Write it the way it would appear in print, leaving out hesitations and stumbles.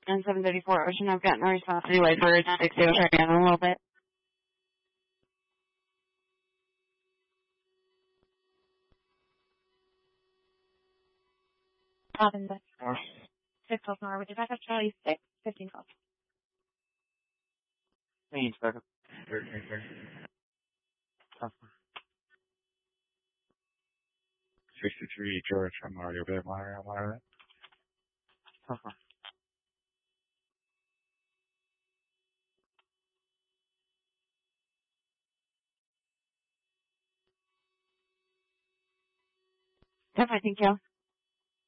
And 734 Ocean, I've gotten a response anyway for 60. I'll try again in a little bit. Robin, 612 Norwood, did I have Charlie 6, 1512? Please, second. 63 George, I'm already a bit minor, I'm alright. Definitely, thank you.